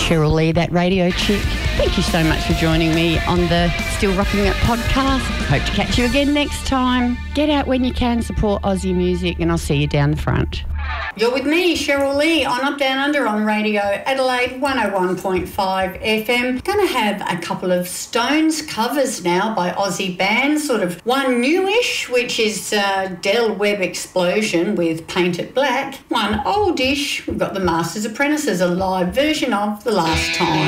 Cheryl Lee, that radio chick. Thank you so much for joining me on the Still Rocking It podcast. Hope to catch you again next time. Get out when you can, support Aussie music, and I'll see you down the front. You're with me, Cheryl Lee, on Up Down Under on Radio Adelaide 101.5 FM. Going to have a couple of Stones covers now by Aussie bands, sort of one newish, which is Del Webb Explosion with Paint It Black. One oldish, we've got the Masters Apprentices, a live version of The Last Time.